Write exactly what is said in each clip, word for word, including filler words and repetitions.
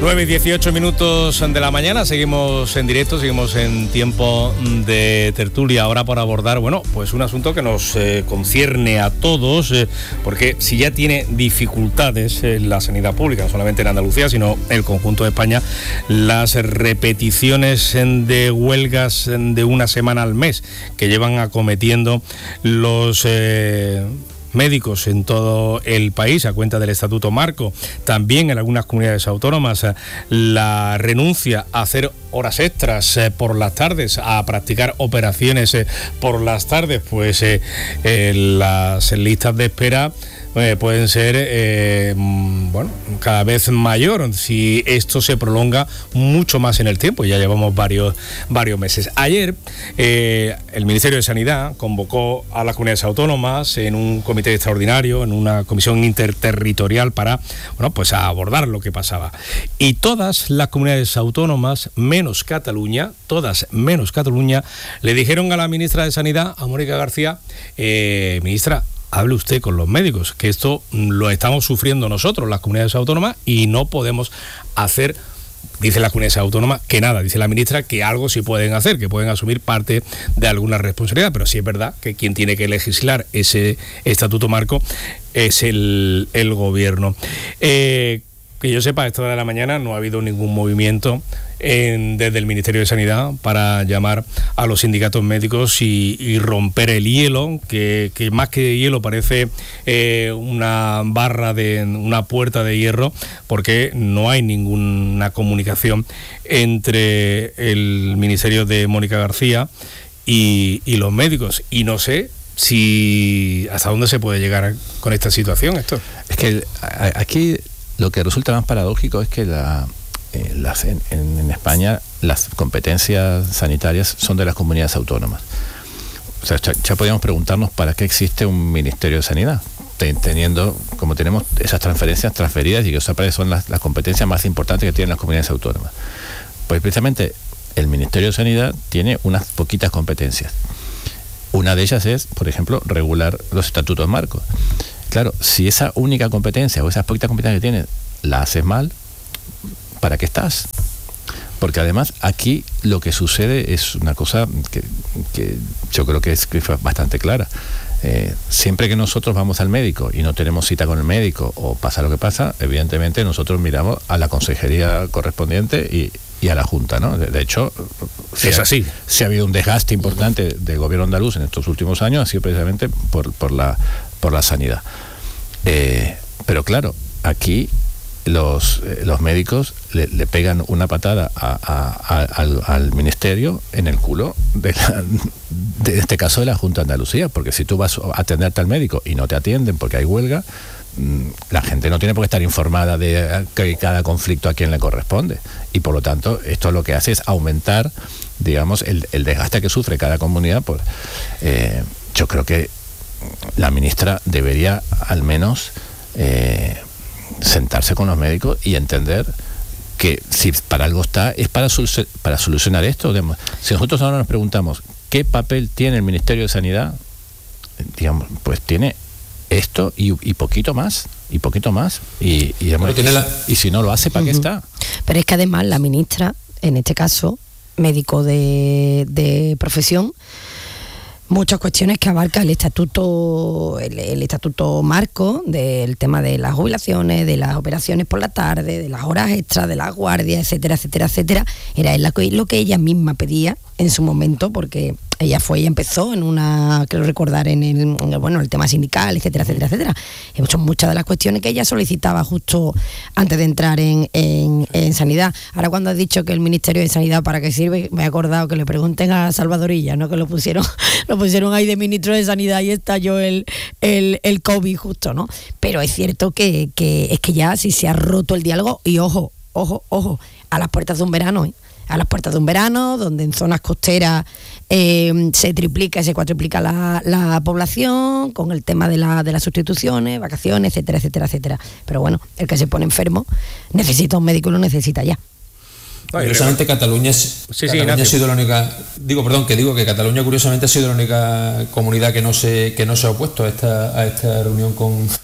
nueve y dieciocho minutos de la mañana, seguimos en directo, seguimos en tiempo de tertulia, ahora para abordar, bueno, pues un asunto que nos eh, concierne a todos, eh, porque si ya tiene dificultades en la sanidad pública, no solamente en Andalucía, sino en el conjunto de España, las repeticiones de huelgas de una semana al mes que llevan acometiendo los Eh, médicos en todo el país a cuenta del Estatuto Marco, también en algunas comunidades autónomas la renuncia a hacer horas extras eh, por las tardes, a practicar operaciones eh, por las tardes, pues eh, eh, las listas de espera eh, pueden ser eh, bueno, cada vez mayor si esto se prolonga mucho más en el tiempo. Ya llevamos varios, varios meses. Ayer eh, el Ministerio de Sanidad convocó a las comunidades autónomas en un comité extraordinario, en una comisión interterritorial para, bueno, pues a abordar lo que pasaba. Y todas las comunidades autónomas, menos Cataluña, todas menos Cataluña, le dijeron a la ministra de Sanidad, a Mónica García, eh, ministra, hable usted con los médicos, que esto lo estamos sufriendo nosotros, las comunidades autónomas, y no podemos hacer, dice la comunidad autónoma, que nada, dice la ministra que algo sí pueden hacer, que pueden asumir parte de alguna responsabilidad, pero sí es verdad que quien tiene que legislar ese estatuto marco es el, el gobierno. Eh, que yo sepa, a esta hora de la mañana no ha habido ningún movimiento en, desde el Ministerio de Sanidad para llamar a los sindicatos médicos y, y romper el hielo, que, que más que hielo parece eh, una barra, de una puerta de hierro, porque no hay ninguna comunicación entre el Ministerio de Mónica García y, y los médicos. Y no sé si hasta dónde se puede llegar con esta situación. Esto es que aquí lo que resulta más paradójico es que la, eh, las, en, en España las competencias sanitarias son de las comunidades autónomas. O sea, ya, ya podríamos preguntarnos para qué existe un Ministerio de Sanidad, teniendo, como tenemos esas transferencias transferidas y que eso son las, las competencias más importantes que tienen las comunidades autónomas. Pues precisamente el Ministerio de Sanidad tiene unas poquitas competencias. Una de ellas es, por ejemplo, regular los estatutos marcos. Claro, si esa única competencia o esas poquitas competencias que tienes la haces mal, ¿para qué estás? Porque además aquí lo que sucede es una cosa que, que yo creo que es, que es bastante clara. Eh, siempre que nosotros vamos al médico y no tenemos cita con el médico o pasa lo que pasa, evidentemente nosotros miramos a la consejería correspondiente y, y a la Junta, ¿no? De, de hecho, si es ha, así. Si ha habido un desgaste importante del gobierno andaluz en estos últimos años, ha sido precisamente por, por la por la sanidad. Eh, pero claro, aquí los, eh, los médicos le, le pegan una patada a, a, a, al, al ministerio en el culo de, la, de este caso de la Junta de Andalucía, porque si tú vas a atenderte al médico y no te atienden porque hay huelga, mmm, la gente no tiene por qué estar informada de que cada conflicto a quién le corresponde, y por lo tanto esto lo que hace es aumentar, digamos, el, el desgaste que sufre cada comunidad. Por, eh, yo creo que la ministra debería al menos eh, sentarse con los médicos y entender que si para algo está es para, solu- para solucionar esto. Si nosotros ahora nos preguntamos qué papel tiene el Ministerio de Sanidad, digamos, pues tiene esto y, y poquito más y poquito más y, y, además, tiene la... y si no lo hace, ¿para uh-huh. qué está? Pero es que además la ministra, en este caso médico de, de profesión, muchas cuestiones que abarca el estatuto el, el estatuto marco, del tema de las jubilaciones, de las operaciones por la tarde, de las horas extras, de las guardias, etcétera, etcétera, etcétera. Era lo que ella misma pedía en su momento, porque ella fue y empezó en una, quiero recordar, en el, en el bueno, el tema sindical, etcétera, etcétera, etcétera. Y son muchas de las cuestiones que ella solicitaba justo antes de entrar en, en, en sanidad. Ahora, cuando has dicho que el Ministerio de Sanidad para qué sirve, me he acordado que le pregunten a Salvadorilla, ¿no? Que lo pusieron, lo pusieron ahí de ministro de Sanidad y estalló el, el, el COVID justo, ¿no? Pero es cierto que, que es que ya sí se ha roto el diálogo, y ojo, ojo, ojo, a las puertas de un verano, ¿eh? A las puertas de un verano, donde en zonas costeras eh, se triplica y se cuatriplica la, la población, con el tema de, la, de las sustituciones, vacaciones, etcétera, etcétera, etcétera. Pero bueno, el que se pone enfermo necesita un médico y lo necesita ya. Curiosamente Cataluña, es, sí, Cataluña sí, ha sido la única, digo perdón, que digo que Cataluña curiosamente ha sido la única comunidad que no se que no se ha opuesto a esta a esta reunión con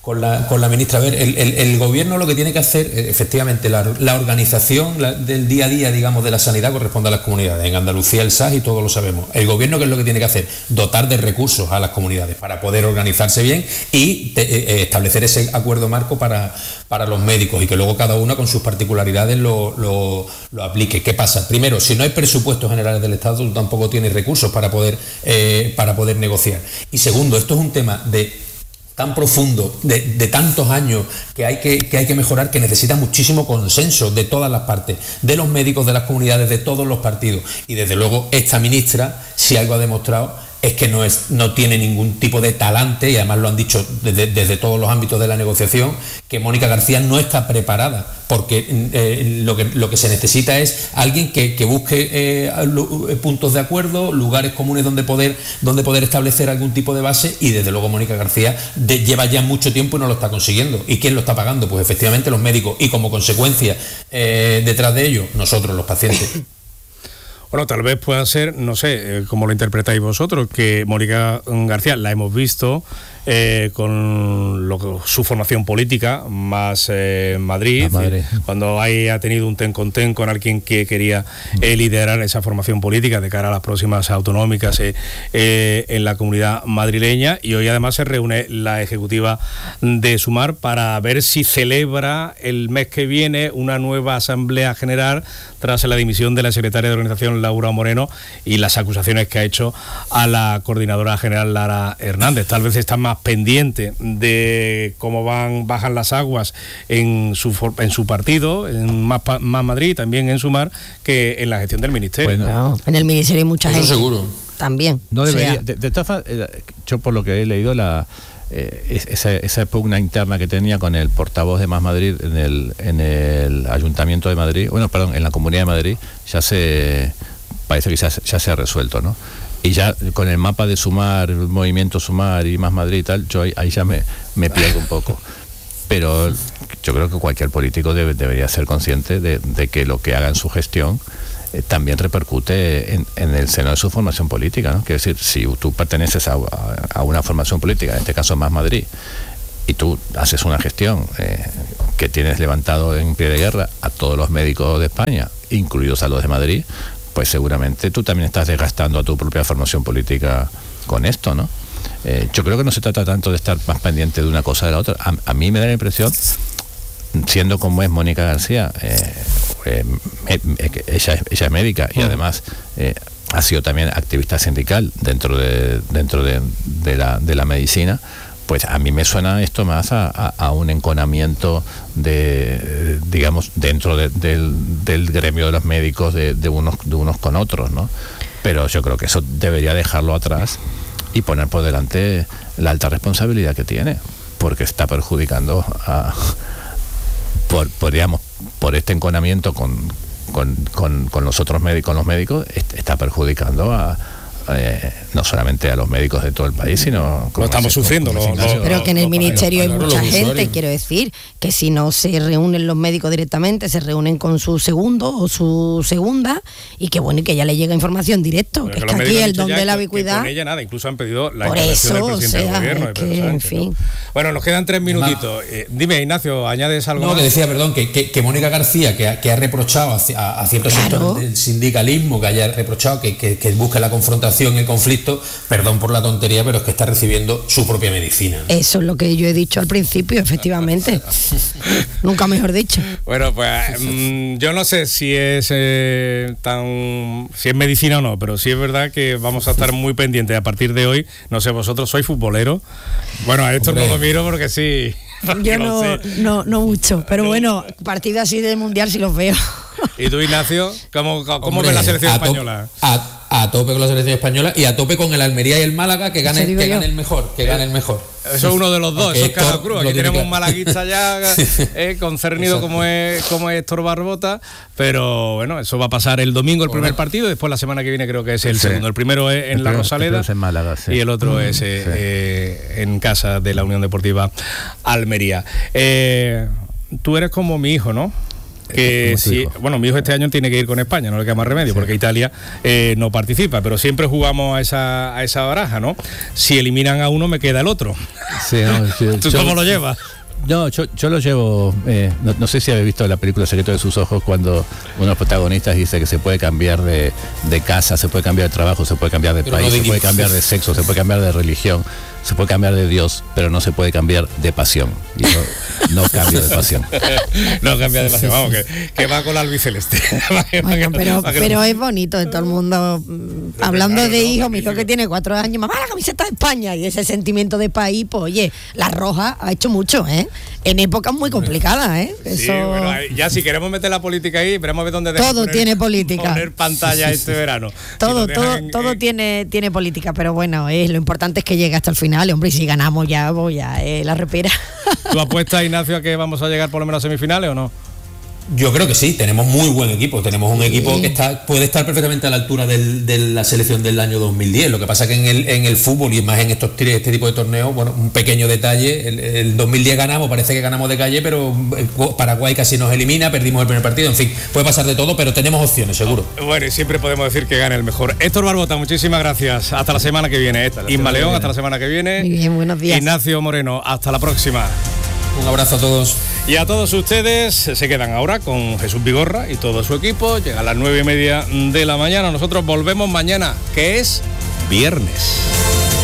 con la, con la ministra. A ver, el, el, el gobierno lo que tiene que hacer, efectivamente, la, la organización la, del día a día, digamos, de la sanidad corresponde a las comunidades. En Andalucía el S A S y todos lo sabemos. El gobierno, ¿qué es lo que tiene que hacer? Dotar de recursos a las comunidades para poder organizarse bien y te, eh, establecer ese acuerdo marco para, para los médicos y que luego cada una con sus particularidades lo, lo, lo aplique. ¿Qué pasa? Primero, si no hay presupuestos generales del Estado, tú tampoco tienes recursos para poder, eh, para poder negociar. Y segundo, esto es un tema de tan profundo, de, de tantos años que hay que, que hay que mejorar, que necesita muchísimo consenso de todas las partes, de los médicos, de las comunidades, de todos los partidos. Y desde luego esta ministra, si algo ha demostrado, es que no, es, no tiene ningún tipo de talante, y además lo han dicho desde, desde todos los ámbitos de la negociación, que Mónica García no está preparada, porque eh, lo, que, lo que se necesita es alguien que, que busque eh, puntos de acuerdo, lugares comunes donde poder, donde poder establecer algún tipo de base, y desde luego Mónica García de, lleva ya mucho tiempo y no lo está consiguiendo. ¿Y quién lo está pagando? Pues efectivamente los médicos, y como consecuencia eh, detrás de ello, nosotros los pacientes. Bueno, tal vez pueda ser, no sé, como lo interpretáis vosotros, que Mónica García la hemos visto eh, con lo, su formación política, más eh, Madrid, Madrid, cuando haya tenido un ten con ten con alguien que quería eh, liderar esa formación política de cara a las próximas autonómicas eh, eh, en la comunidad madrileña, y hoy además se reúne la ejecutiva de Sumar para ver si celebra el mes que viene una nueva asamblea general tras la dimisión de la secretaria de organización Laura Moreno y las acusaciones que ha hecho a la coordinadora general Lara Hernández. Tal vez está más pendiente de cómo van bajan las aguas en su en su partido, en Más, más Madrid, también en Sumar, que en la gestión del ministerio. Bueno, no, en el ministerio hay mucha eso gente. Seguro. También. No debería. O sea, de, de todas formas, yo por lo que he leído la Eh, esa, esa pugna interna que tenía con el portavoz de Más Madrid en el, en el Ayuntamiento de Madrid, bueno, perdón, en la Comunidad de Madrid, ya se parece que ya, ya se ha resuelto, ¿no? Y ya con el mapa de Sumar, el movimiento Sumar y Más Madrid y tal, yo ahí, ahí ya me, me pierdo un poco. Pero yo creo que cualquier político debe, debería ser consciente de, de que lo que haga en su gestión eh, también repercute en, en el seno de su formación política, ¿no? Quiero decir, si tú perteneces a, a, a una formación política, en este caso Más Madrid, y tú haces una gestión eh, que tienes levantado en pie de guerra a todos los médicos de España, incluidos a los de Madrid, pues seguramente tú también estás desgastando a tu propia formación política con esto, ¿no? Eh, yo creo que no se trata tanto de estar más pendiente de una cosa de la otra. A, a mí me da la impresión, siendo como es Mónica García, eh, eh, me, me, ella, ella es médica y además eh, ha sido también activista sindical dentro de dentro de, de, la, de la medicina, pues a mí me suena esto más a, a, a un enconamiento de, digamos, dentro de, del, del gremio de los médicos de, de, unos, de unos con otros, ¿no? Pero yo creo que eso debería dejarlo atrás y poner por delante la alta responsabilidad que tiene, porque está perjudicando a, por, por, digamos, por este enconamiento con, con, con, con los otros médicos, con los médicos, está perjudicando a Eh, no solamente a los médicos de todo el país, sino lo estamos sufriendo. Lo, lo, pero que en el ministerio hay mucha gente, usuarios. Quiero decir, que si no se reúnen los médicos directamente, se reúnen con su segundo o su segunda, y que bueno, y que ya le llega información directo, que, que es que aquí el don de la ubicuidad. Con ella nada, incluso han pedido la por intervención eso, del presidente o sea, del gobierno. Que, en Sánchez, fin. ¿no? Bueno, nos quedan tres minutitos. Eh, dime, Ignacio, ¿añades algo? No, más? que decía, perdón, que, que, que Mónica García, que ha, que ha reprochado a, a, a ciertos Claro. sectores del sindicalismo, que haya reprochado que, que, que busque la confrontación y el conflicto, perdón por la tontería, pero es que está recibiendo su propia medicina. Eso es lo que yo he dicho al principio, efectivamente. Nunca mejor dicho. Bueno, pues mmm, yo no sé si es eh, tan si es medicina o no, pero sí es verdad que vamos a estar muy pendientes a partir de hoy. No sé, vosotros sois futboleros. Bueno, a esto no lo miro porque sí. Porque Yo no, no, no mucho, pero bueno, partidos así del mundial sí los veo. ¿Y tú, Ignacio? ¿Cómo, cómo ves la selección a española? To, a, a tope con la selección española y a tope con el Almería y el Málaga, que gane, que gane el mejor, que gane el mejor. Eso es uno de los dos, Aunque eso es cara Héctor cruz. Aquí tenemos un malaguista ya eh, concernido como es, como es Héctor Barbota, pero bueno, eso va a pasar el domingo el primer partido, después la semana que viene creo que es el sí. segundo. El primero es en el la primero, Rosaleda es en Málaga, sí. Y el otro mm, es eh, sí. eh, en casa de la Unión Deportiva Almería. Eh, tú eres como mi hijo, ¿no? que si, bueno, mi hijo este año tiene que ir con España, no le queda más remedio, sí. porque Italia eh, no participa, pero siempre jugamos a esa, a esa baraja, ¿no? Si eliminan a uno, me queda el otro. Sí, no, sí, ¿Tú yo, cómo lo llevas? No, yo, yo lo llevo, eh, no, no sé si habéis visto la película Secreto de sus ojos, cuando uno de los protagonistas dice que se puede cambiar de, de casa, se puede cambiar de trabajo, se puede cambiar de pero país, no de se puede cambiar de sexo, se puede cambiar de religión, se puede cambiar de Dios, pero no se puede cambiar de pasión. Y yo no cambio de pasión. No cambia de pasión, vamos, que, que va con la albiceleste. Bueno, pero, pero es bonito de todo el mundo, hablando claro, de no, hijo, mi hijo que tiene cuatro años, mamá, la camiseta de España, y ese sentimiento de país, pues oye, la roja ha hecho mucho, ¿eh? En épocas muy complicadas, ¿eh? Eso... Sí, bueno, ya si queremos meter la política ahí, veremos a ver dónde todo poner, tiene política. Poner pantalla este verano. Todo, si todo, en, todo en... tiene, tiene política, pero bueno, eh, lo importante es que llegue hasta el final, hombre, y si ganamos ya, voy a eh, la repera. ¿Tú apuestas, Ignacio, a que vamos a llegar por lo menos a semifinales o no? Yo creo que sí, tenemos muy buen equipo, tenemos un sí. equipo que está puede estar perfectamente a la altura del, de la selección del año dos mil diez, lo que pasa es que en el, en el fútbol y más en estos este tipo de torneos, bueno, un pequeño detalle, el, el dos mil diez ganamos, parece que ganamos de calle, pero Paraguay casi nos elimina, perdimos el primer partido, en fin, puede pasar de todo, pero tenemos opciones, seguro. Bueno, y siempre podemos decir que gane el mejor. Héctor Barbota, muchísimas gracias, hasta la semana que viene. Isma León, hasta la semana que viene. Muy bien, buenos días. Ignacio Moreno, hasta la próxima. Un abrazo a todos. Y a todos ustedes, se quedan ahora con Jesús Vigorra y todo su equipo. Llega a las nueve y media de la mañana. Nosotros volvemos mañana, que es viernes.